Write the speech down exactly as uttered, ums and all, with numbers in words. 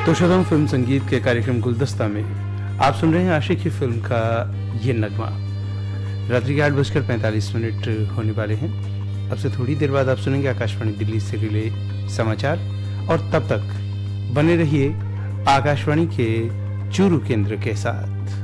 तो श्रोताओं, फिल्म संगीत के कार्यक्रम गुलदस्ता में आप सुन रहे हैं आशिकी फिल्म का ये नगमा। रात्रि के आठ बजकर पैंतालीस मिनट होने वाले हैं। अब से थोड़ी देर बाद आप सुनेंगे आकाशवाणी दिल्ली से रिले समाचार, और तब तक बने रहिए आकाशवाणी के चूरू केंद्र के साथ।